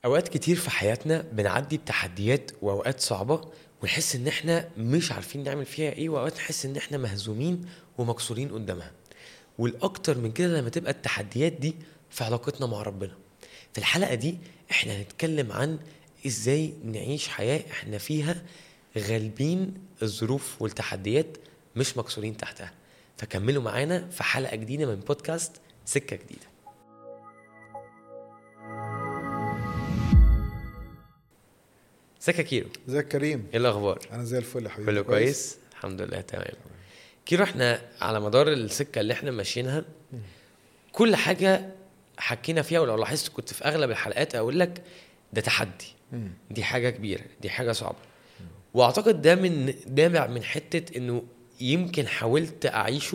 اوقات كتير في حياتنا بنعدي بتحديات واوقات صعبة ونحس ان احنا مش عارفين نعمل فيها ايه، واوقات نحس ان احنا مهزومين ومكسورين قدامها. والاكتر من كده لما تبقى التحديات دي في علاقتنا مع ربنا. في الحلقة دي احنا هنتكلم عن ازاي نعيش حياة احنا فيها غالبين الظروف والتحديات، مش مكسورين تحتها. فكملوا معانا في حلقة جديدة من بودكاست سكة جديدة. سكة كيرو، ازيك كريم؟ ايه الاخبار؟ انا زي الفل يا حبيبي. كله كويس الحمد لله تمام. كيرو، احنا على مدار السكة اللي احنا ماشيينها كل حاجة حكينا فيها، ولو لاحظت كنت في اغلب الحلقات اقول لك ده تحدي، دي حاجة كبيرة، دي حاجة صعبة. واعتقد ده من دامع من حتة انه يمكن حاولت اعيشه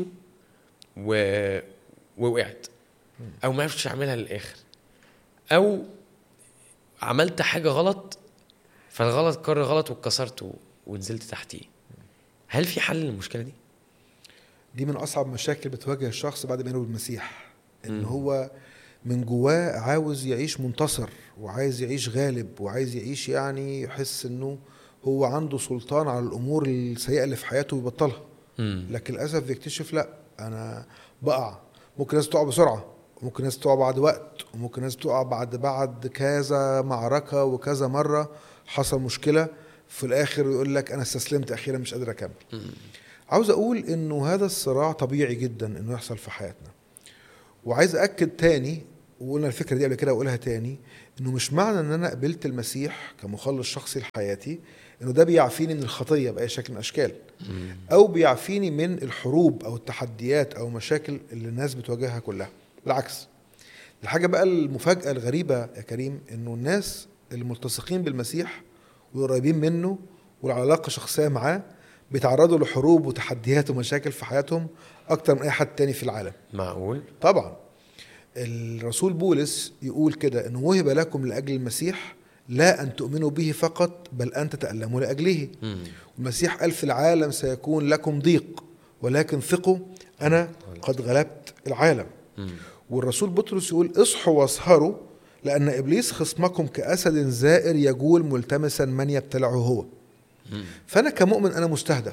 ووقعت، او ما عرفتش اعملها للاخر، او عملت حاجة غلط فالغلط كرر غلط واتكسرت ونزلت تحتيه. هل في حل للمشكلة دي؟ دي من اصعب مشاكل بتواجه الشخص بعد ما ينول بالمسيح، ان هو من جواه عاوز يعيش منتصر وعايز يعيش غالب وعايز يعيش، يعني يحس انه هو عنده سلطان على الامور السيئة اللي في حياته ويبطلها. لكن للاسف بيكتشف لا، انا بقع. ممكن ناس تقع بسرعة، وممكن ناس تقع بعد وقت، وممكن ناس تقع بعد كذا معركة وكذا مرة حصل مشكلة، في الاخر يقول لك انا استسلمت اخيرا مش قادر اكمل. عاوز اقول انه هذا الصراع طبيعي جدا انه يحصل في حياتنا، وعايز اكد تاني، وقلنا الفكرة دي قبل كده واقولها تاني، انه مش معنى ان انا قبلت المسيح كمخلص شخصي لحياتي انه ده بيعفيني من الخطية باي شكل من الاشكال، او بيعفيني من الحروب او التحديات او مشاكل اللي الناس بتواجهها كلها. بالعكس، الحاجة بقى المفاجأة الغريبة يا كريم انه الناس الملتصقين بالمسيح وقريبين منه والعلاقة شخصية معاه بيتعرضوا لحروب وتحديات ومشاكل في حياتهم أكتر من أي حد تاني في العالم. معقول؟ طبعا. الرسول بولس يقول كده إنه وهب لكم لأجل المسيح لا أن تؤمنوا به فقط بل أن تتألموا لأجله. المسيح قال في العالم سيكون لكم ضيق ولكن ثقوا أنا قد غلبت العالم. والرسول بطرس يقول اصحوا واسهروا لأن إبليس خصمكم كأسد زائر يجول ملتمسا من يبتلعه هو. فأنا كمؤمن أنا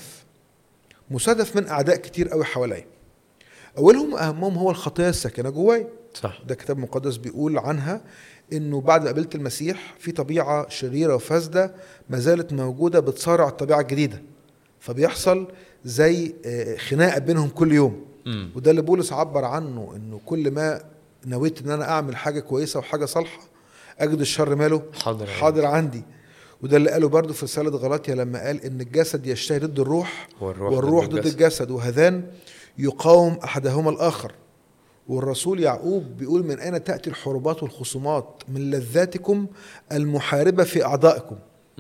مستهدف من أعداء كتير قوي حوالي. أولهم أهمهم هو الخطية الساكنة جواي. صح. ده كتاب مقدس بيقول عنها إنه بعد ما قابلت المسيح في طبيعة شريرة وفاسدة ما زالت موجودة بتصارع الطبيعة الجديدة، فبيحصل زي خناقة بينهم كل يوم. وده اللي بولس عبر عنه، إنه كل ما نويت إن أنا أعمل حاجة كويسة وحاجة صالحة أجد الشر ماله حاضر عندي. وده اللي قاله برضو في رسالة غلاطيا لما قال إن الجسد يشتهي ضد الروح والروح ضد الجسد وهذان يقاوم أحدهما الآخر. والرسول يعقوب بيقول من أين تأتي الحروبات والخصومات؟ من لذاتكم المحاربة في أعضائكم.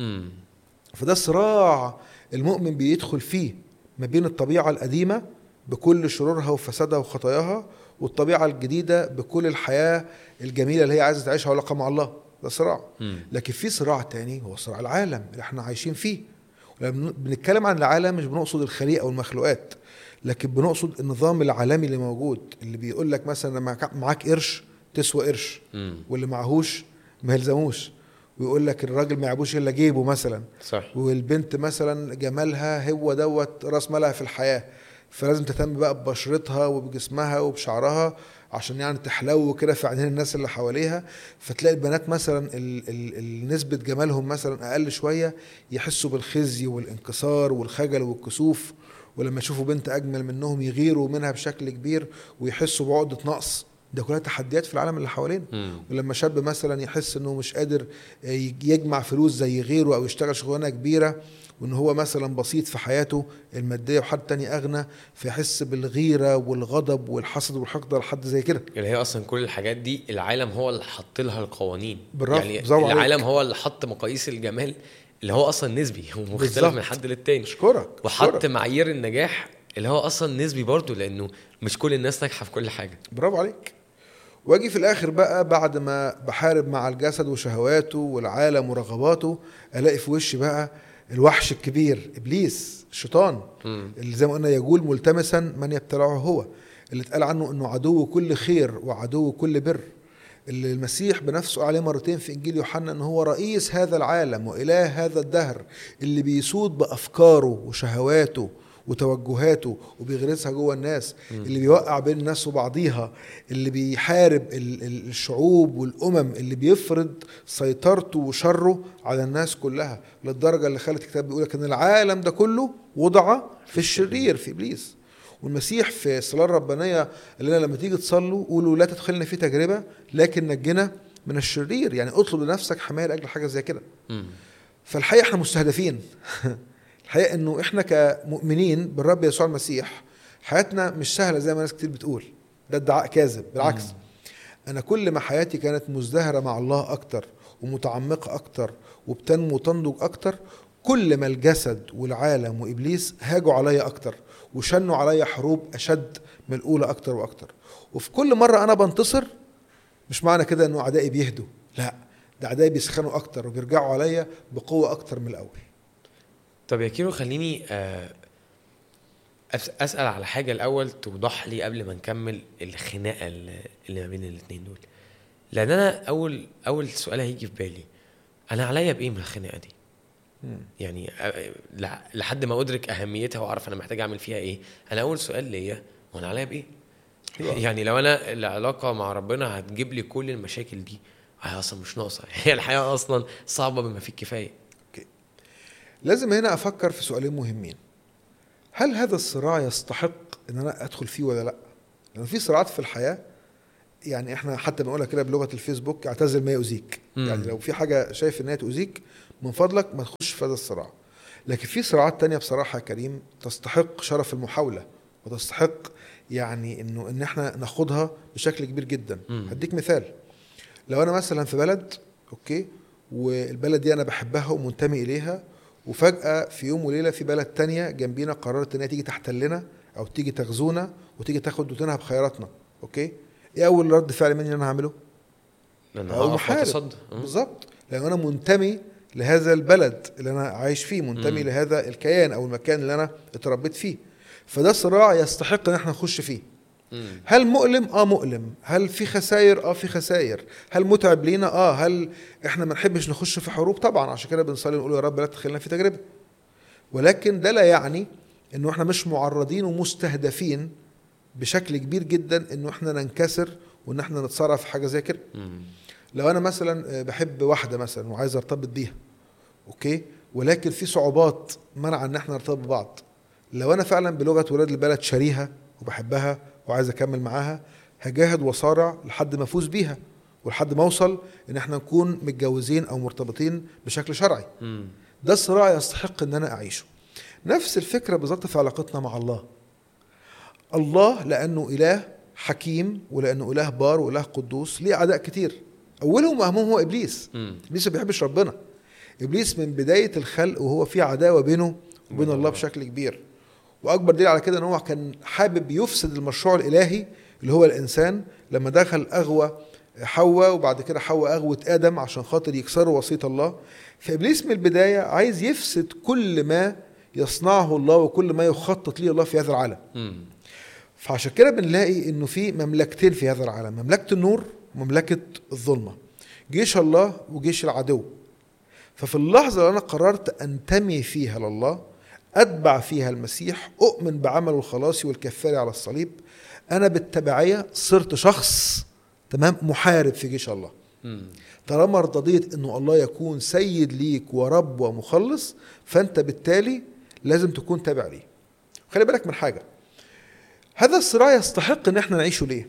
فده صراع المؤمن بيدخل فيه ما بين الطبيعة القديمة بكل شرورها وفسادها وخطاياها والطبيعة الجديدة بكل الحياة الجميلة اللي هي عايزة تعيشها علاقة مع الله. ده صراع. لكن في صراع تاني هو صراع العالم اللي احنا عايشين فيه. لما بنتكلم عن العالم مش بنقصد الخليقة والمخلوقات، لكن بنقصد النظام العالمي اللي موجود، اللي بيقول لك مثلا معاك قرش تسوى قرش، واللي معهوش ما يلزموش، ويقول لك الراجل ما يعبوش الا جيبه مثلا. صح. والبنت مثلا جمالها هو دوت راس مالها في الحياة، فلازم تهتم بقى ببشرتها وبجسمها وبشعرها عشان يعني تحلو كده في عينين الناس اللي حواليها. فتلاقي البنات مثلا نسبة جمالهم مثلا أقل شوية يحسوا بالخزي والانكسار والخجل والكسوف، ولما يشوفوا بنت أجمل منهم يغيروا منها بشكل كبير ويحسوا بعقدة نقص. ده كلها تحديات في العالم اللي حوالينا. ولما شاب مثلا يحس انه مش قادر يجمع فلوس زي غيره او يشتغل شغلانه كبيره، وان هو مثلا بسيط في حياته الماديه وحد تاني اغنى، فيحس بالغيره والغضب والحسد والحقد على حد زي كده. اللي هي اصلا كل الحاجات دي العالم هو اللي حط لها القوانين. يعني العالم عليك. هو اللي حط مقاييس الجمال اللي هو اصلا نسبي ومختلف من حد للتاني. وحط معايير النجاح اللي هو اصلا نسبي برضو، لانه مش كل الناس ناجحه في كل حاجه. برافو عليك. واجي في الاخر بقى بعد ما بحارب مع الجسد وشهواته والعالم ورغباته، الاقي في وشي بقى الوحش الكبير ابليس الشيطان، اللي زي ما قلنا يجول ملتمسا من يبتلعه هو، اللي اتقال عنه انه عدو كل خير وعدو كل بر. اللي المسيح بنفسه عليه مرتين في إنجيل يوحنا أنه هو رئيس هذا العالم وإله هذا الدهر، اللي بيسود بأفكاره وشهواته وتوجهاته وبيغرسها جوه الناس، اللي بيوقع بين الناس وبعضيها، اللي بيحارب الشعوب والأمم، اللي بيفرض سيطرته وشره على الناس كلها، للدرجة اللي خلت الكتاب بيقولك أن العالم ده كله وضع في الشرير، في إبليس. والمسيح في الصلاة الربانية قال لنا لما تيجي تصلوا قولوا لا تدخلنا في تجربة لكن نجنا من الشرير، يعني اطلب لنفسك حماية لأجل حاجة زي كده. فالحقيقة احنا مستهدفين. الحقيقة انه احنا كمؤمنين بالرب يسوع المسيح حياتنا مش سهلة زي ما ناس كتير بتقول، ده ادعاء كاذب. بالعكس، انا كل ما حياتي كانت مزدهرة مع الله اكتر ومتعمقة اكتر وبتنمو وتنضج اكتر، كل ما الجسد والعالم وابليس هاجوا عليا اكتر وشنوا عليا حروب اشد من الاولى اكتر واكتر. وفي كل مرة انا بنتصر، مش معنى كده انه اعدائي بيهدوا، لا، ده اعدائي بيسخنوا اكتر وبيرجعوا عليا بقوة اكتر من الاول. طب يا كيرو خليني اسال على حاجه الاول توضح لي قبل ما نكمل الخناقه اللي ما بين الاثنين دول، لان انا اول سؤال هيجي في بالي، انا عليا بايه من الخناقه دي؟ يعني لحد ما ادرك اهميتها واعرف انا محتاج اعمل فيها ايه، انا اول سؤال ليا وانا عليا بايه؟ يعني لو انا العلاقه مع ربنا هتجيب لي كل المشاكل دي، هي اصلا مش ناقصه، هي الحياه اصلا صعبه بما فيه الكفايه. لازم هنا افكر في سؤالين مهمين. هل هذا الصراع يستحق ان انا ادخل فيه ولا لا؟ لان في صراعات في الحياه، يعني احنا حتى بنقولها كده بلغه الفيسبوك، اعتزل ما يؤذيك. يعني لو في حاجه شايف انها تؤذيك من فضلك ما تخش في هذا الصراع. لكن في صراعات تانية بصراحه يا كريم تستحق شرف المحاوله، وتستحق يعني ان احنا ناخدها بشكل كبير جدا. هديك مثال. لو انا مثلا في بلد، اوكي، والبلد دي انا بحبها ومنتمي اليها، وفجأة في يوم وليلة في بلد تانية جنبينا قررت انها تيجي تحتلنا او تيجي تغزونا وتيجي تاخد وتنهب خيراتنا، اوكي، ايه اول رد فعل مني انا هعمله؟ او محارب. بالظبط، لان انا منتمي لهذا البلد اللي انا عايش فيه، منتمي لهذا الكيان او المكان اللي انا اتربيت فيه. فده صراع يستحق ان احنا نخش فيه. هل مؤلم؟ مؤلم. هل في خسائر؟ في خسائر. هل متعب لينا؟ هل احنا ما نحبش نخش في حروب؟ طبعا، عشان كده بنصلي ونقول يا رب لا تدخلنا في تجربة. ولكن ده لا يعني انه احنا مش معرضين ومستهدفين بشكل كبير جدا انه احنا ننكسر وان احنا نتصرف في حاجة زي كده. لو انا مثلا بحب واحدة مثلا وعايز ارتبط بيها، اوكي، ولكن في صعوبات منع ان احنا نرتبط ببعض، لو انا فعلا بلغة ولاد البلد شاريها وبحبها وعايز اكمل معاها، هجاهد وصارع لحد ما افوز بيها ولحد ما اوصل ان احنا نكون متجوزين او مرتبطين بشكل شرعي. ده صراع يستحق ان انا اعيشه. نفس الفكرة بالظبط في علاقتنا مع الله. الله لانه اله حكيم ولانه اله بار واله قدوس ليه اعداء كتير، اولهم واهمهم هو ابليس. ابليس ما بيحبش ربنا. ابليس من بداية الخلق وهو في عداوة بينه وبين الله بشكل كبير. واكبر دليل على كده ان هو كان حابب يفسد المشروع الالهي اللي هو الانسان، لما دخل اغوى حواء وبعد كده حواء اغوت ادم عشان خاطر يكسروا وصية الله. فابليس من البداية عايز يفسد كل ما يصنعه الله وكل ما يخطط ليه الله في هذا العالم. فعشان كده بنلاقي انه في مملكتين في هذا العالم، مملكة النور ومملكة الظلمة، جيش الله وجيش العدو. ففي اللحظة اللي انا قررت انتمي فيها لله، أتبع فيها المسيح، أؤمن بعمله الخلاصي والكفاري على الصليب، أنا بالتبعية صرت شخص تمام محارب في جيش الله. طالما ارتضيت أنه الله يكون سيد ليك ورب ومخلص، فأنت بالتالي لازم تكون تابع ليه. خلي بالك من حاجة، هذا الصراع يستحق أن احنا نعيشه. ليه؟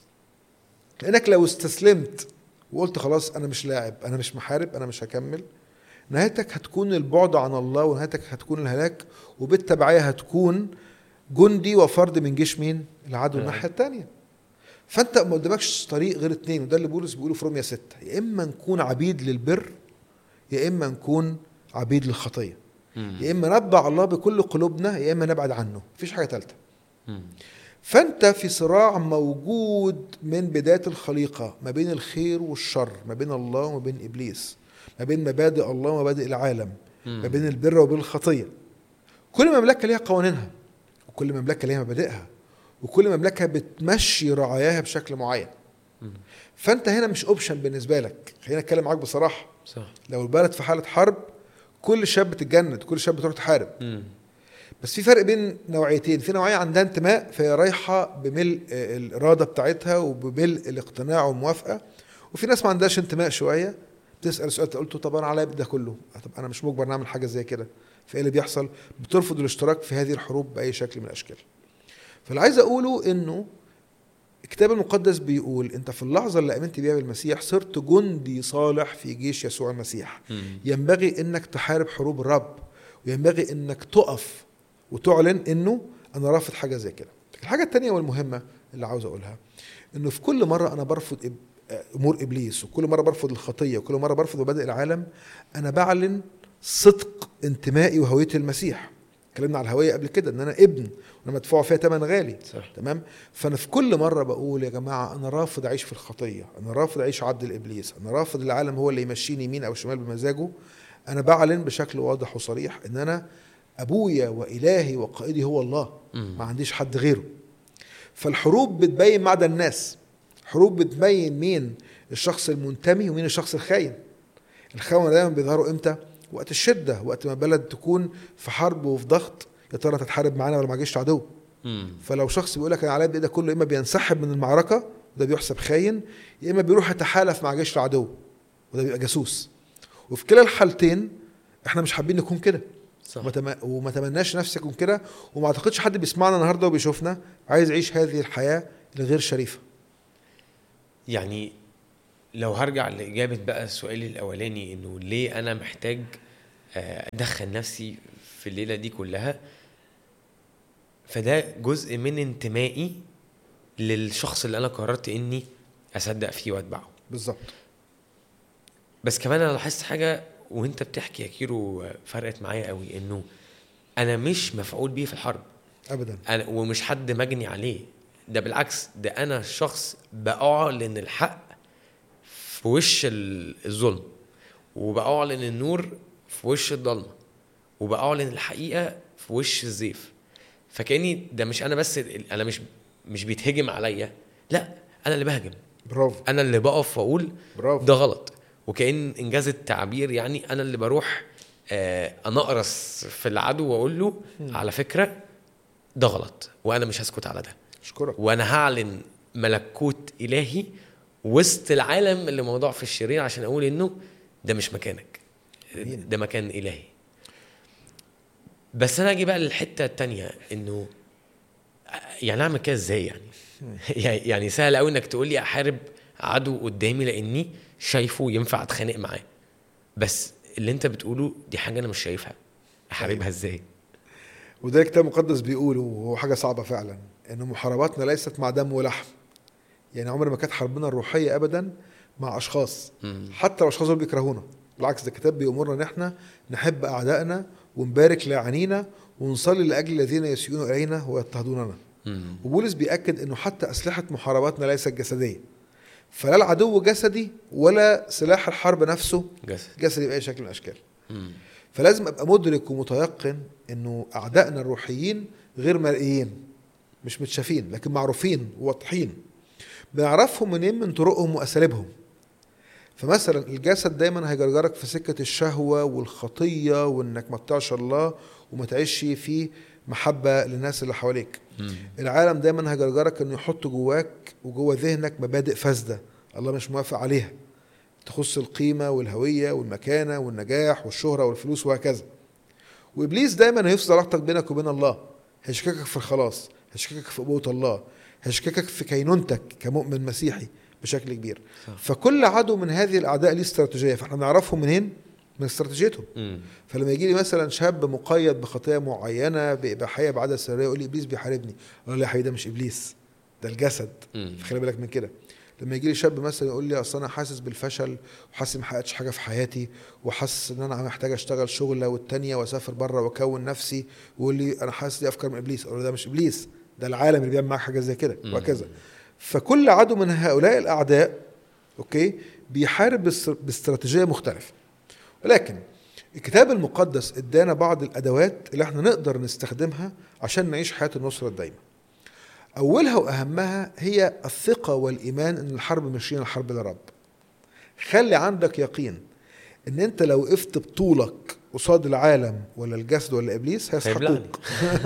لأنك لو استسلمت وقلت خلاص أنا مش لاعب، أنا مش محارب، أنا مش هكمل، نهايتك هتكون البعد عن الله، ونهايتك هتكون الهلاك، وبالتبعية هتكون جندي وفرد من جيش مين؟ العدو الناحية التانية. فانت ما قدامكش طريق غير اتنين، وده اللي بولس بيقوله في رومية 6، يا اما نكون عبيد للبر يا اما نكون عبيد للخطية، يا اما نتبع الله بكل قلوبنا يا اما نبعد عنه، مفيش حاجة ثالثه. فانت في صراع موجود من بداية الخليقة ما بين الخير والشر، ما بين الله وما بين ابليس، ما بين مبادئ الله ومبادئ العالم، ما بين البر وبين الخطية. كل مملكة ليها قوانينها، وكل مملكة ليها مبادئها، وكل مملكة بتمشي رعاياها بشكل معين. فانت هنا مش اوبشن بالنسبه لك. خلينا اتكلم معاك بصراحه، صح. لو البلد في حاله حرب كل شاب بتتجند، كل شاب بتروح تحارب. بس في فرق بين نوعيتين، في نوعيه عندها انتماء فهي رايحه بملء الاراده بتاعتها وبملء الاقتناع والموافقه، وفي ناس ما عندهاش انتماء شويه بتسال سؤال قلت طب انا عليا ده كله، طب انا مش مجبر نعمل حاجه زي كده، فايه اللي بيحصل؟ بترفض الاشتراك في هذه الحروب باي شكل من الاشكال. فاللي عايز اقوله انه الكتاب المقدس بيقول انت في اللحظه اللي امنت بيها بالمسيح صرت جندي صالح في جيش يسوع المسيح. ينبغي انك تحارب حروب الرب، وينبغي انك تقف وتعلن انه انا رافض حاجه زي كده. الحاجه الثانيه والمهمه اللي عاوز اقولها انه في كل مره انا برفض امور ابليس، وكل مره برفض الخطيه، وكل مره برفض مبادئ العالم، انا بعلن صدق انتمائي وهويتي المسيح. اتكلمنا على الهويه قبل كده، ان انا ابن وانا مدفوع فيها ثمن غالي. صح. تمام. فانا في كل مره بقول يا جماعه انا رافض اعيش في الخطيه، انا رافض اعيش عبد الابليس، انا رافض العالم هو اللي يمشيني يمين او شمال بمزاجه. انا بعلن بشكل واضح وصريح ان انا ابويا والهي وقائدي هو الله، ما عنديش حد غيره. فالحروب بتبين معدن الناس، حروب بتبين مين الشخص المنتمي ومين الشخص الخاين. الخونه دايما بيظهروا امتى؟ وقت الشده، وقت ما بلد تكون في حرب وفي ضغط، يا ترى تتحارب معانا ولا ما جيش عدو. فلو شخص بيقول لك انا عليا ده كله، اما بينسحب من المعركه وده بيحسب خاين، يا اما بيروح يتحالف مع جيش العدو وده بيبقى جاسوس. وفي كلا الحالتين احنا مش حابين نكون كده، وما تمناش نفسك يكون كده، وما اعتقدش حد بيسمعنا النهارده وبيشوفنا عايز يعيش هذه الحياه الغير شريفه. يعني لو هرجع لإجابة بقى سؤالي الأولاني إنه ليه أنا محتاج أدخل نفسي في الليلة دي كلها، فده جزء من انتمائي للشخص اللي أنا قررت إني أصدق فيه وأتبعه. بالظبط. بس كمان أنا لاحظت حاجة وإنت بتحكي يا كيرو فرقت معايا قوي، إنه أنا مش مفعول بيه في الحرب أبدا، أنا ومش حد مجني عليه، ده بالعكس، ده أنا شخص بأعلن الحق في وش الظلم، وبأعلن النور في وش الضلمة، وبأعلن الحقيقة في وش الزيف. فكأني ده مش أنا بس، أنا مش بيتهجم عليا، لا أنا اللي بهجم. برافو. أنا اللي بقف وأقول برافو. ده غلط، وكأن إنجاز التعبير يعني أنا اللي بروح أنقرص في العدو وأقول له على فكرة ده غلط، وأنا مش هسكت على ده. أشكرك. وأنا هعلن ملكوت إلهي وسط العالم اللي موضوع في الشرير، عشان أقول إنه ده مش مكانك، ده مكان إلهي. بس أنا أجي بقى للحتة التانية، إنه يعني أعمل كده إزاي يعني سهل أوي إنك تقولي أحارب عدو قدامي لأني شايفه ينفع أتخانق معاه، بس اللي أنت بتقوله دي حاجة أنا مش شايفها، أحاربها إزاي؟ وده الكتاب المقدس بيقوله، وهو حاجة صعبة فعلا، إن محارباتنا ليست مع دم ولحم. يعني عمر ما كانت حربنا الروحية أبدا مع أشخاص، حتى لو أشخاص بيكرهونا. بالعكس، ده الكتاب بيأمرنا إن احنا نحب أعدائنا ونبارك لعنينا ونصلي لأجل الذين يسيئون إلينا ويضطهدوننا. وبولس بيأكد إنه حتى أسلحة محارباتنا ليست جسدية، فلا العدو جسدي ولا سلاح الحرب نفسه جسدي بأي شكل من الأشكال. فلازم أبقى مدرك ومتيقن إنه أعدائنا الروحيين غير مرئيين، مش متشافين، لكن معروفين وواضحين، بنعرفهم منين؟ من طرقهم وأساليبهم. فمثلا الجسد دايما هيجرجرك في سكة الشهوة والخطية، وإنك ما تطيعش الله وما تعيش في محبة للناس اللي حواليك. العالم دايما هيجرجرك إنه يحط جواك وجوا ذهنك مبادئ فاسدة الله مش موافق عليها، تخص القيمة والهوية والمكانة والنجاح والشهرة والفلوس وهكذا. وإبليس دايما هيفسد علاقتك بينك وبين الله، هيشككك في الخلاص، هيشككك في أبوة الله، هيشككك في كينونتك كمؤمن مسيحي بشكل كبير. فكل عدو من هذه الأعداء ليه استراتيجية، فاحنا نعرفهم منين؟ من استراتيجيتهم. فلما يجي لي مثلا شاب مقيد بخطية معينة، بإباحية، بعادة سرية، يقول لي إبليس بيحاربني، أقول له يا حبيبي ده مش إبليس، ده الجسد. فخلي بالك من كده. لما يجي لي شاب مثلا يقول لي اصل انا حاسس بالفشل وحاسس ما حققتش حاجه في حياتي وحاسس ان انا محتاج اشتغل شغله والتانيه واسافر بره واكون نفسي، ويقول لي انا حاسس دي افكار من ابليس، اقول له ده مش ابليس، ده العالم اللي بيعمل معاك حاجه زي كده وهكذا. فكل عدو من هؤلاء الاعداء اوكي بيحارب باستراتيجيه مختلفه. ولكن الكتاب المقدس ادانا بعض الادوات اللي احنا نقدر نستخدمها عشان نعيش حياه النصره الدايمه. اولها واهمها هي الثقة والايمان ان الحرب ماشيين الحرب للرب. خلي عندك يقين ان انت لو وقفت بطولك قصاد العالم ولا الجسد ولا ابليس هيسحقوك.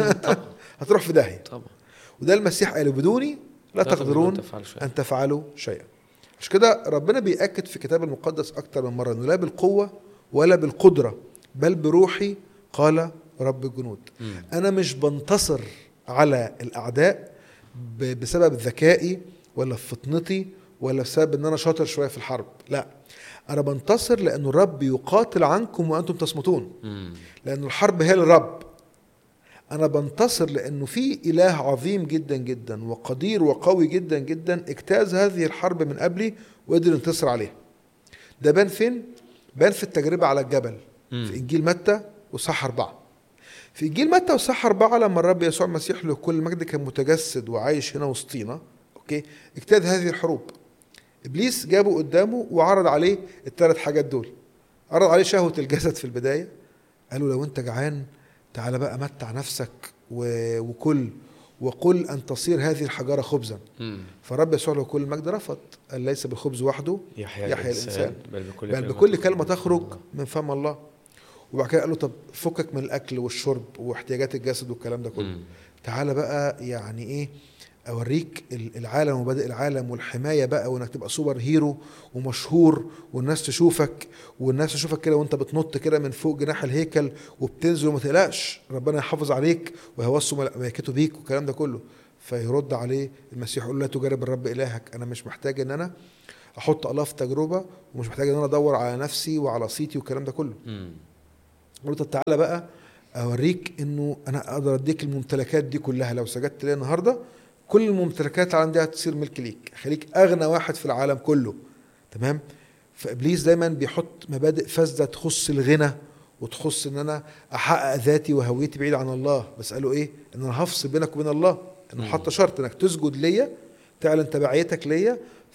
هتروح في داهية طبعا. وده المسيح قال بدوني لا تقدرون ان تفعلوا شيئا. عشان كده ربنا بيأكد في الكتاب المقدس اكتر من مرة انه لا بالقوة ولا بالقدرة بل بروحي قال رب الجنود. انا مش بنتصر على الاعداء بسبب ذكائي ولا فطنتي ولا بسبب ان انا شاطر شوية في الحرب، لا، انا بنتصر لان الرب يقاتل عنكم وانتم تصمتون. لان الحرب هي للرب. انا بنتصر لانه في اله عظيم جدا جدا وقدير وقوي جدا جدا اجتاز هذه الحرب من قبلي وقدر ينتصر عليها. ده بان فين؟ بان في التجربة على الجبل في انجيل متى وصح 4. في انجيل متى وصح 4 لما الرب يسوع المسيح له كل المجد كان متجسد وعايش هنا وسطينا، اوكي، اجتاز هذه الحروب. ابليس جابه قدامه وعرض عليه الثلاث حاجات دول. عرض عليه شهوة الجسد في البداية، قال له لو انت جعان تعال بقى متع نفسك وكل وقل ان تصير هذه الحجارة خبزا. فالرب يسوع له كل المجد رفض، قال ليس بالخبز وحده يحيى الانسان بل بكل كلمة تخرج من فم الله. وبعد كده قال له طب فكك من الاكل والشرب واحتياجات الجسد والكلام ده كله، تعال بقى يعني ايه اوريك العالم ومبادئ العالم والحمايه بقى، وانك تبقى سوبر هيرو ومشهور والناس تشوفك كده وانت بتنط كده من فوق جناح الهيكل وبتنزل وما تقلقش ربنا يحافظ عليك ويوصي ملائكته بيك والكلام ده كله. فيرد عليه المسيح يقول له لا تجرب الرب الهك. انا مش محتاج ان انا احط الله في تجربه ومش محتاج ان انا ادور على نفسي وعلى صيتي والكلام ده كله. قال له طب تعالى بقى اوريك انه انا اقدر اديك الممتلكات دي كلها. لو سجدت لي النهارده كل الممتلكات عندها تصير ملك ليك، خليك اغنى واحد في العالم كله. تمام. فابليس دايما بيحط مبادئ فاسده تخص الغنى وتخص ان انا احقق ذاتي وهويتي بعيد عن الله. بس قالوا ايه؟ ان انا هفصل بينك وبين الله، انه حط شرط انك تسجد ليا، تعلن تبعيتك ليا،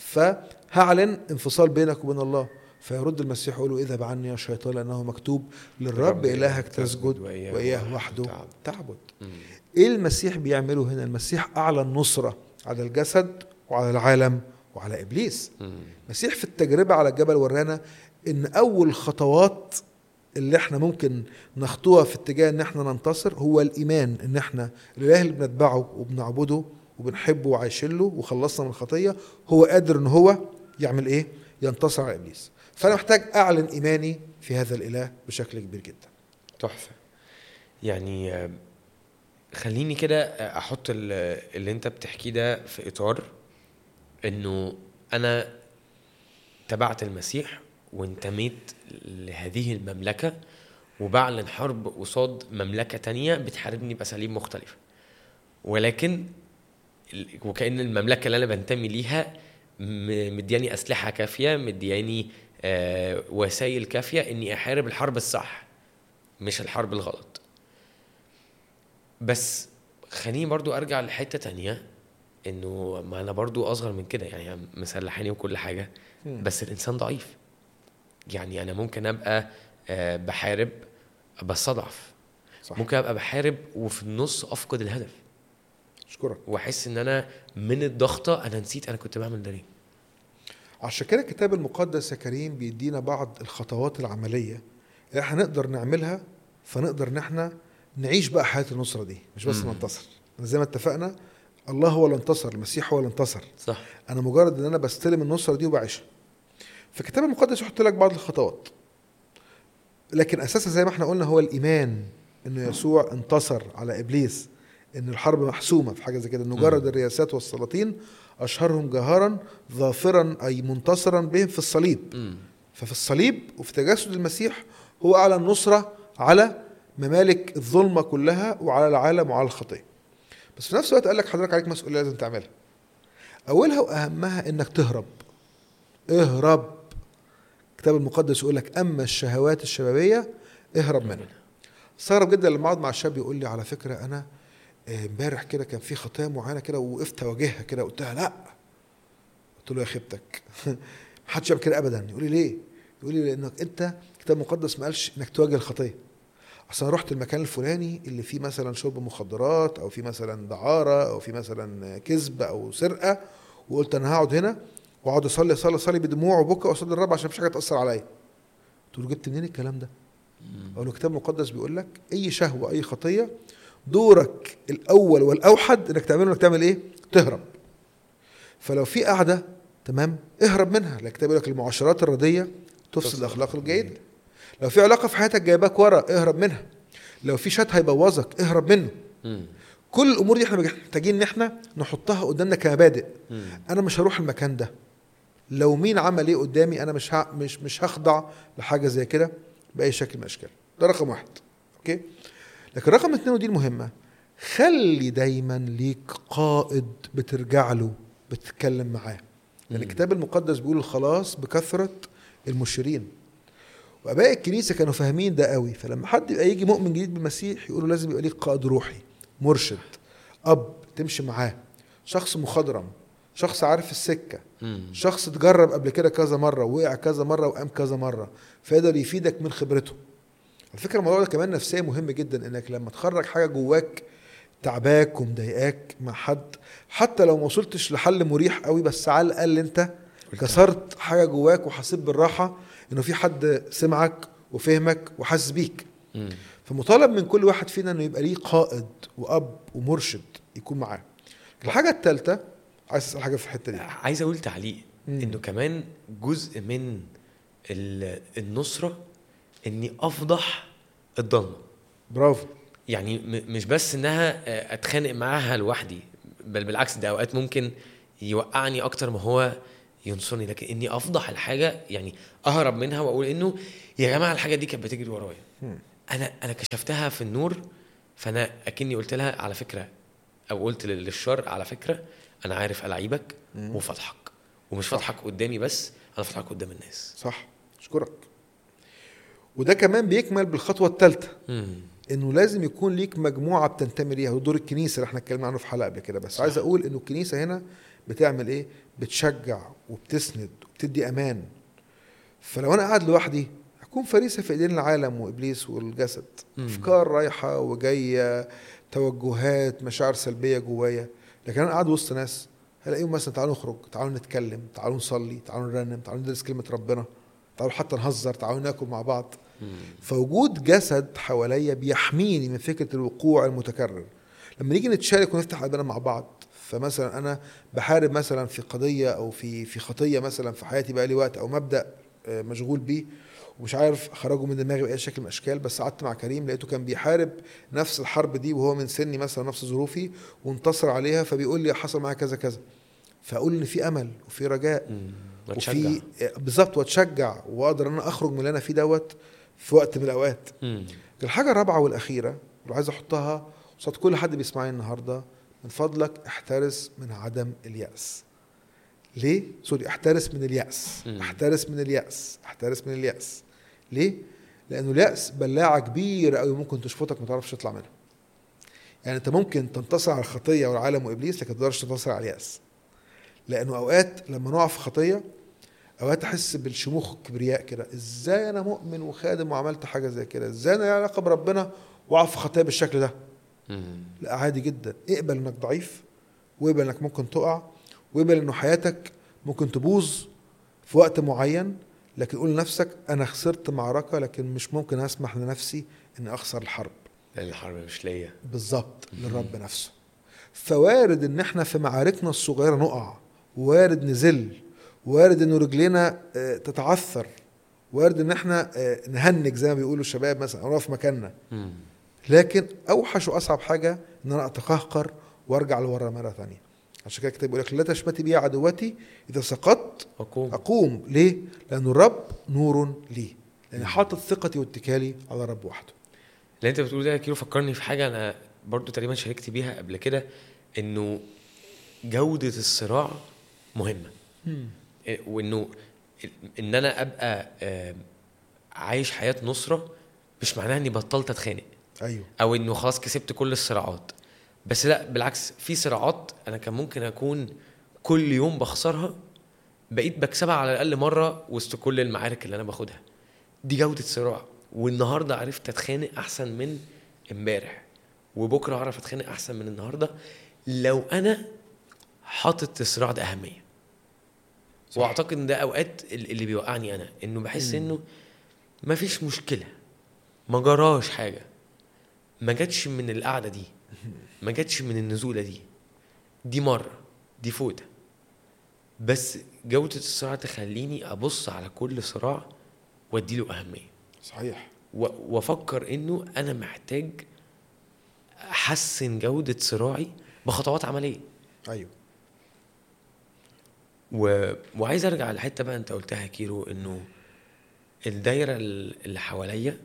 فهعلن انفصال بينك وبين الله. فيرد المسيح يقول له اذهب عني يا شيطان لانه مكتوب للرب الهك تسجد واياه وحده تعبد. ايه المسيح بيعمله هنا؟ المسيح اعلن نصرة على الجسد وعلى العالم وعلى ابليس. المسيح في التجربة على الجبل ورانا ان اول خطوات اللي احنا ممكن نخطوها في اتجاه ان احنا ننتصر هو الايمان ان احنا الاله اللي بنتبعه وبنعبده وبنحبه وعايشين له وخلصنا من الخطية هو قادر ان هو يعمل ايه؟ ينتصر على ابليس. فانا محتاج اعلن ايماني في هذا الاله بشكل كبير جدا. تحفة. يعني خليني كده احط اللي انت بتحكيه ده في اطار انه انا تبعت المسيح وانتميت لهذه المملكة وبعلن حرب قصاد مملكة تانية بتحاربني بأساليب مختلفة، ولكن وكأن المملكة اللي انا بنتمي ليها مدياني اسلحة كافية، مدياني وسائل كافية اني احارب الحرب الصح مش الحرب الغلط. بس خليني برضو ارجع لحتة تانية انه ما انا برضو اصغر من كده، يعني مسلحاني وكل حاجة بس الانسان ضعيف. يعني انا ممكن ابقى بحارب بس اضعف، ممكن ابقى بحارب وفي النص افقد الهدف اشكرك واحس ان انا من الضغطة انا نسيت انا كنت بعمل ده ليه. عشان كده الكتاب المقدس يا كريم بيدينا بعض الخطوات العملية اللي احنا نقدر نعملها فنقدر ان احنا نعيش بقى حياة النصرة دي، مش بس ننتصر. زي ما اتفقنا الله هو اللي انتصر، المسيح هو اللي انتصر، صح. انا مجرد ان انا بستلم النصرة دي وبعيشها. فالكتاب المقدس يحط لك بعض الخطوات، لكن اساسا زي ما احنا قلنا هو الايمان ان يسوع انتصر على ابليس، ان الحرب محسومة في حاجة زي كده، انه جرد الرياسات والسلاطين اشهرهم جهارا ظافرا اي منتصرا بهم في الصليب. ففي الصليب وفي تجسد المسيح هو اعلن نصرة على ممالك الظلمة كلها وعلى العالم وعلى الخطية. بس في نفس الوقت قال لك حضرتك عليك مسؤولية لازم تعملها. اولها واهمها انك تهرب. اهرب. الكتاب المقدس يقول لك اما الشهوات الشبابية اهرب منها. استغرب جدا لما اقعد مع الشاب يقول لي على فكرة انا امبارح كده كان في خطايا معينة كده وقفت اواجهها كده، قلتها لا. قلت له يا خيبتك محدش يعمل كده ابدا. يقول لي ليه؟ يقول لي لانك انت الكتاب المقدس ما قالش انك تواجه الخطية. اصل انا رحت المكان الفلاني اللي فيه مثلا شرب مخدرات او فيه مثلا دعاره او فيه مثلا كذب او سرقه، وقلت انا هقعد هنا واقعد اصلي بدموع وبكى قصاد الرب عشان مفيش حاجه تاثر عليا. تقول له جبت منين الكلام ده؟ اقول له الكتاب المقدس بيقول لك اي شهوه اي خطيه دورك الاول والاوحد انك تعمل ايه؟ تهرب. فلو في قاعده تمام اهرب منها، لكن الكتاب بيقول لك المعاشرات الرديه تفسد الاخلاق الجيده. لو في علاقه في حياتك جايباك ورا اهرب منها. لو في شات هيبوظك اهرب منه. كل الامور دي احنا محتاجين ان احنا نحطها قدامنا كمبادئ. انا مش هروح المكان ده لو مين عمل ايه قدامي، انا مش هخضع لحاجه زي كده باي شكل من الاشكال. ده رقم 1. اوكي. لكن رقم 2 ودي المهمه، خلي دايما ليك قائد بترجع له بتتكلم معاه. لان الكتاب المقدس بيقول الخلاص بكثره المشيرين، واباء الكنيسه كانوا فاهمين ده قوي. فلما حد يبقى يجي مؤمن جديد بالمسيح يقولوا لازم يبقى ليك قائد روحي، مرشد، اب تمشي معاه، شخص مخضرم، شخص عارف السكه، شخص تجرب قبل كده كذا مره ووقع كذا مره وقام كذا مره فيقدر يفيدك من خبرته. على فكره الموضوع ده كمان نفسيا مهم جدا، انك لما تخرج حاجه جواك تعباك ومضايقاك مع حد، حتى لو ما وصلتش لحل مريح قوي، بس على الاقل انت كسرت حاجه جواك وحسيت بالراحه انه في حد سمعك وفهمك وحاسس بيك. فمطالب من كل واحد فينا انه يبقى ليه قائد واب ومرشد يكون معاه. الحاجه الثالثه، عايز اسال حاجه في الحته دي، عايز اقول تعليق انه كمان جزء من النصره اني افضح الضلمه. برافو. يعني مش بس انها اتخانق معاها لوحدي، بل بالعكس ده اوقات ممكن يوقعني اكتر ما هو ينصرني. لكن اني افضح الحاجه، يعني اهرب منها واقول انه يا جماعه الحاجه دي كانت بتجري ورايا، انا كشفتها في النور، فانا اكني قلت لها على فكره، او قلت للشر على فكره انا عارف ألاعيبك وفضحك، ومش فضحك قدامي بس، انا فضحك قدام الناس. صح، اشكرك. وده كمان بيكمل بالخطوه الثالثه، انه لازم يكون ليك مجموعه بتنتمي ليها، ودور الكنيسه اللي احنا اتكلمنا عنه في حلقه قبل كده. بس عايز اقول انه الكنيسه هنا بتعمل ايه؟ بتشجع وبتسند وبتدي امان. فلو انا قاعد لوحدي هكون فريسه في ايدين العالم وابليس والجسد، افكار رايحه وجايه، توجهات، مشاعر سلبيه جوايا. لكن انا قاعد وسط ناس هلاقيهم مثلا تعالوا نخرج، تعالوا نتكلم، تعالوا نصلي، تعالوا نرنم، تعالوا ندرس كلمه ربنا، تعالوا حتى نهزر، تعالوا ناكل مع بعض. فوجود جسد حواليا بيحميني من فكره الوقوع المتكرر. لما نيجي نتشارك ونفتح قلبنا مع بعض، فمثلا انا بحارب مثلا في قضيه او في خطيه مثلا في حياتي بقى لي وقت، او مبدا مشغول بيه ومش عارف اخرجه من دماغي باي شكل من الاشكال، بس قعدت مع كريم لقيته كان بيحارب نفس الحرب دي وهو من سني مثلا نفس ظروفي وانتصر عليها، فبيقول لي حصل معايا كذا كذا، فاقول ان في امل وفي رجاء وفي بالظبط، واتشجع واقدر ان انا اخرج من اللي انا فيه دوت في وقت من الاوقات. الحاجه الرابعه والاخيره اللي عايز احطها قصاد كل حد بيسمعني النهارده، من فضلك احترس من عدم اليأس. ليه؟ احترس من اليأس. احترس من اليأس. احترس من اليأس. ليه؟ لأنه اليأس بلاعة كبيرة قوي ممكن تشفطك ما تعرفش تطلع منها. يعني انت ممكن تنتصر على الخطية والعالم وإبليس، لكن ما تقدرش تنتصر على اليأس. لأنه أوقات لما نقع في خطية، أوقات أحس بالشموخ والكبرياء كده، إزاي أنا مؤمن وخادم وعملت حاجة زي كده؟ إزاي أنا لي علاقة بربنا وأقع في خطية بالشكل ده؟ لا، عادي جدا. اقبل إنك ضعيف، واقبل إنك ممكن تقع، واقبل إنه حياتك ممكن تبوظ في وقت معين، لكن قول لنفسك أنا خسرت معركة، لكن مش ممكن أسمح لنفسي إني أخسر الحرب، لأن الحرب مش ليا، بالظبط للرب نفسه. فوارد إن إحنا في معاركنا الصغيرة نقع، وارد نزل، وارد إنه رجلنا تتعثر، وارد إن إحنا نهنج زي ما بيقولوا الشباب مثلا، أو نقف مكاننا. لكن أوحش وأصعب حاجة إن أنا أتقهقر وأرجع لورا مرة ثانية. عشان كده الكتاب بيقول لك لا تشمتي بي عدوتي، إذا سقطت أقوم. ليه؟ لأن الرب نور لي، لأن حاطط ثقتي واتكالي على الرب وحده. اللي أنت بتقول ده كيلو فكرني في حاجة أنا برضو تقريبا شاركت بيها قبل كده، إنه جودة الصراع مهمة. وإنه إن أنا أبقى عايش حياة نصرة مش معناها إني بطلت أتخانق. أيوه. أو إنه خلاص كسبت كل الصراعات، بس لا، بالعكس، في صراعات أنا كان ممكن أكون كل يوم بخسرها، بقيت بكسبها على الأقل مرة وسط كل المعارك اللي أنا باخدها. دي جودة صراع. والنهارده عرفت اتخانق احسن من امبارح، وبكره اعرف اتخانق احسن من النهارده لو انا حاطط الصراع ده اهميه. صح. واعتقد ان ده اوقات اللي بيوقعني انا، انه بحس انه مفيش مشكله، ما جراش حاجه، ما جاتش من القعده دي، ما جاتش من النزوله دي مره، دي فوته. بس جوده الصراع تخليني ابص على كل صراع واديله اهميه. صحيح. وافكر انه انا محتاج احسن جوده صراعي بخطوات عمليه. ايوه. وعايز ارجع للحته بقى انت قلتها يا كيرو، انه الدايره اللي حواليا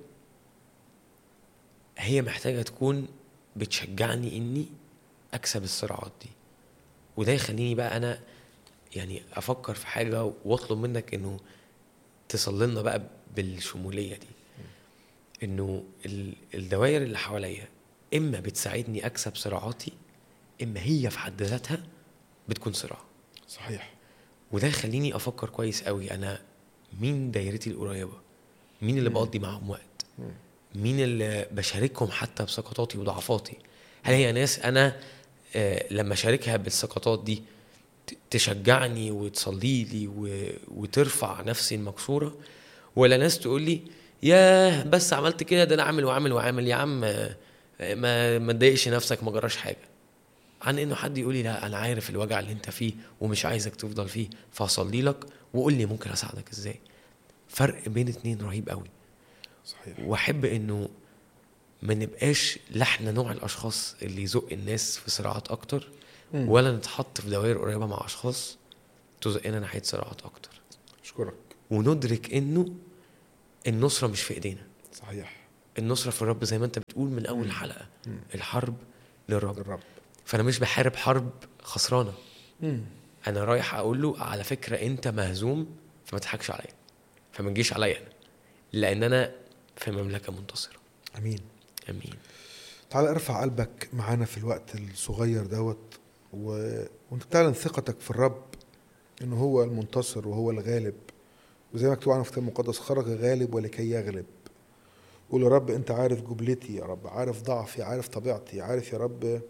هي محتاجه تكون بتشجعني اني اكسب الصراعات دي. وده يخليني بقى انا يعني افكر في حاجه واطلب منك انه تصلنا بقى بالشموليه دي، انه الدوائر اللي حواليا اما بتساعدني اكسب صراعاتي، اما هي في حد ذاتها بتكون صراع. صحيح. وده يخليني افكر كويس قوي، انا مين دايرتي القريبه، مين اللي بقضي معاهم وقت، مين اللي بشاركهم حتى بسقطاتي وضعفاتي. هل هي ناس انا لما شاركها بالسقطات دي تشجعني وتصلي لي وترفع نفسي المكسوره، ولا ناس تقول لي ياه بس عملت كده، ده انا عامل وعامل يا عم، ما تضايقش نفسك، ما جراش حاجه. عن انه حد يقول لي لا انا عارف الوجع اللي انت فيه ومش عايزك تفضل فيه، فهصلي لك وقول لي ممكن اساعدك ازاي. فرق بين اتنين رهيب قوي. صحيح. واحب انه ما نبقاش لحنا نوع الاشخاص اللي يزق الناس في صراعات اكتر، ولا نتحط في دوائر قريبه مع اشخاص تزقنا ناحيه صراعات اكتر. اشكرك. وندرك انه النصره مش في ايدينا. صحيح. النصره في الرب زي ما انت بتقول من اول حلقه. الحرب للرب. الرب. فانا مش بحارب حرب خسرانه. انا رايح اقول له على فكره انت مهزوم، فما تضحكش عليا، فما تجيش عليا انا، لان انا في مملكه منتصره. امين. امين. تعال ارفع قلبك معانا في الوقت الصغير دوت وانت تعلن ثقتك في الرب انه هو المنتصر وهو الغالب، وزي ما مكتوب عنه في الكتاب المقدس خرج غالب ولكي يغلب. قول يا رب انت عارف جبلتي، يا رب عارف ضعفي، عارف طبيعتي، عارف يا رب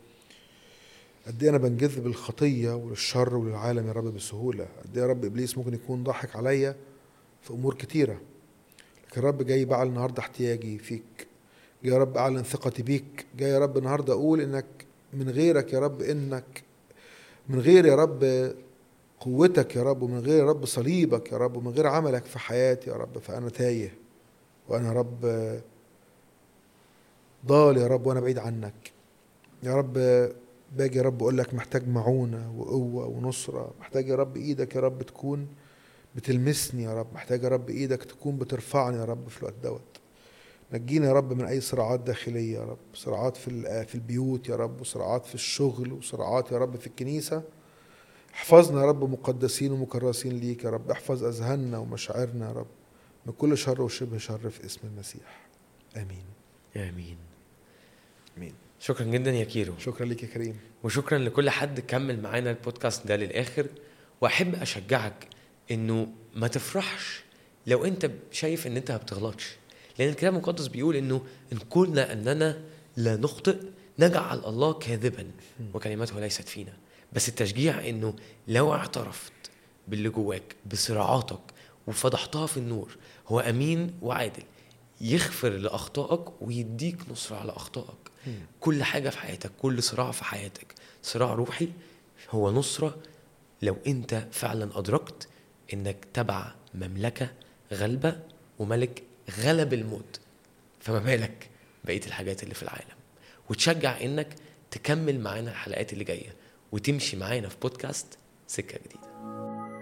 قد ايه انا بنجذب الخطيه والشر وللعالم يا رب بسهوله، قد ايه يا رب ابليس ممكن يكون ضحك عليا في امور كتيره، لكن الرب جاي بعلن النهارده احتياجي فيك، جاي يا رب اعلن ثقتي بيك، جاي يا رب النهارده اقول انك من غيرك يا رب، انك من غير يا رب قوتك يا رب، ومن غير يا رب صليبك يا رب، ومن غير عملك في حياتي يا رب فانا تايه، وانا يا رب ضال يا رب، وانا بعيد عنك يا رب. باجي يا رب اقول لك محتاج معونة وقوة ونصرة، محتاج يا رب ايدك يا رب تكون بتلمسني يا رب، محتاج يا رب ايدك تكون بترفعني يا رب في الوقت دوت. نجينا يا رب من اي صراعات داخلية يا رب، صراعات في البيوت يا رب، وصراعات في الشغل، وصراعات يا رب في الكنيسة. احفظنا يا رب مقدسين ومكرسين ليك يا رب، احفظ اذهاننا ومشاعرنا يا رب من كل شر وشبه شر في اسم المسيح. امين. امين. امين. شكرا جدا يا كيرو. شكرا لك يا كريم. وشكرا لكل حد كمل معانا البودكاست ده للآخر. وأحب أشجعك إنه ما تفرحش لو أنت شايف إن أنت ما بتغلطش، لأن الكتاب المقدس بيقول إنه إن قلنا أننا لا نخطئ نجعل الله كاذبا وكلماته ليست فينا. بس التشجيع إنه لو اعترفت باللي جواك بصراعاتك وفضحتها في النور، هو أمين وعادل يغفر لأخطائك ويديك نصر على أخطائك. كل حاجة في حياتك، كل صراع في حياتك، صراع روحي هو نصرة لو انت فعلا أدركت انك تبع مملكة غلبة وملك غلب الموت، فما بالك بقية الحاجات اللي في العالم. وتشجع انك تكمل معانا الحلقات اللي جاية وتمشي معانا في بودكاست سكة جديدة.